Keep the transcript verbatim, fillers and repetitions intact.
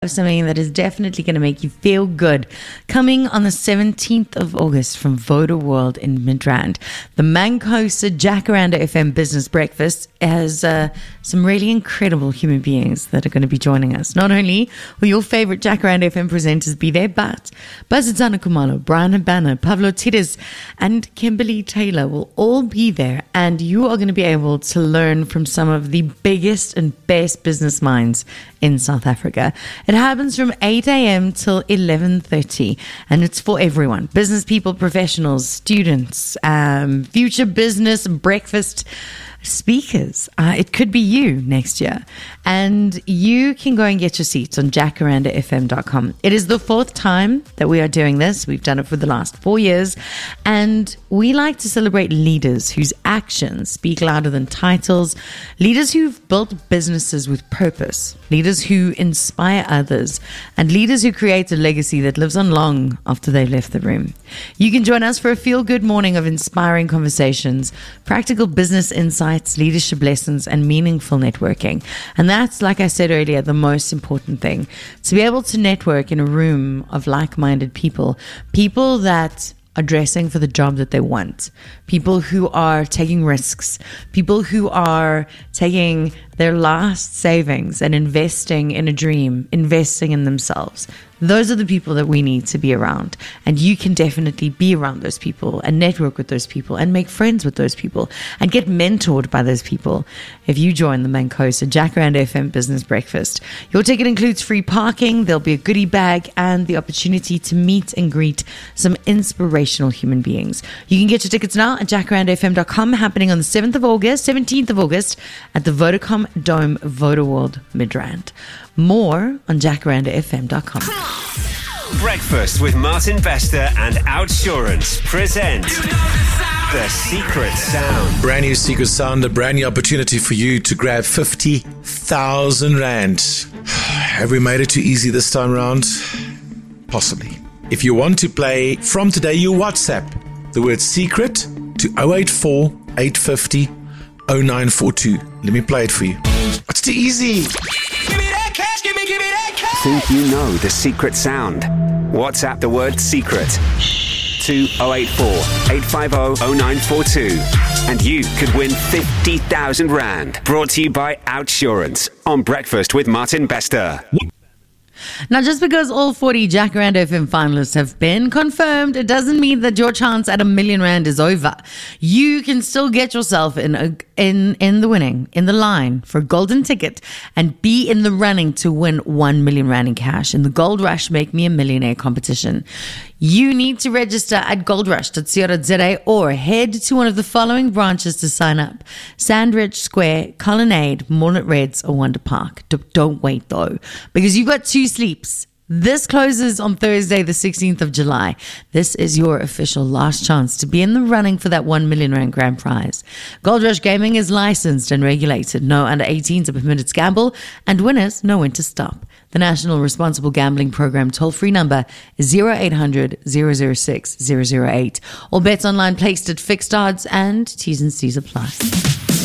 Something that is definitely going to make you feel good. Coming on the seventeenth of August from Voda World in Midrand, the Mancosa Jacaranda F M Business Breakfast has uh, some really incredible human beings that are going to be joining us. Not only will your favorite Jacaranda F M presenters be there, but Bazizana Kumalo, Brian Habana, Pablo Tides, and Kimberly Taylor will all be there, and you are going to be able to learn from some of the biggest and best business minds in South Africa. It happens from eight a.m. till eleven thirty, and it's for everyone. Business people, professionals, students, um, future business breakfast speakers. Uh, it could be you next year. And you can go and get your seats on jacaranda f m dot com. It is the fourth time that we are doing this. We've done it for the last four years. And we like to celebrate leaders whose actions speak louder than titles, leaders who've built businesses with purpose, leaders who inspire others, and leaders who create a legacy that lives on long after they've left the room. You can join us for a feel-good morning of inspiring conversations, practical business insights, leadership lessons, and meaningful networking. And that's, like I said earlier, the most important thing. To be able to network in a room of like-minded people, people that are dressing for the job that they want, people who are taking risks, people who are taking their last savings and investing in a dream, investing in themselves. Those are the people that we need to be around. And you can definitely be around those people and network with those people and make friends with those people and get mentored by those people if you join the Mancosa Jacaranda F M Business Breakfast. Your ticket includes free parking, there'll be a goodie bag, and the opportunity to meet and greet some inspirational human beings. You can get your tickets now at jacaranda f m dot com, happening on the seventh of August, seventeenth of August at the Vodacom Dome, Voda World, Midrand. More on jacaranda f m dot com. Breakfast with Martin Bester and Outsurance present The Secret Sound. Brand new Secret Sound, a brand new opportunity for you to grab fifty thousand rand. Have we made it too easy this time around? Possibly. If you want to play from today, you WhatsApp the word secret to oh eight four, eight five oh, oh nine four two. Let me play it for you. It's too easy. Think you know the secret sound? WhatsApp the word secret to oh eight four, eight five oh, oh nine four two and you could win fifty thousand rand. Brought to you by Outsurance on Breakfast with Martin Bester. Now, just because all forty Jacaranda F M finalists have been confirmed, it doesn't mean that your chance at a million rand is over. You can still get yourself in a, in in the winning, in the line for a golden ticket and be in the running to win one million rand in cash in the Gold Rush Make Me a Millionaire competition. You need to register at goldrush dot co dot za or head to one of the following branches to sign up: Sandridge Square, Colonnade, Moreland Reds, or Wonder Park. D- don't wait though, because you've got two sleeps. This closes on Thursday, the sixteenth of July. This is your official last chance to be in the running for that one million rand grand prize. Gold Rush Gaming is licensed and regulated. No under eighteens are permitted to gamble, and winners know when to stop. The National Responsible Gambling Program toll-free number is zero eight hundred, zero zero six, zero zero eight. All bets online placed at fixed odds, and T's and C's apply.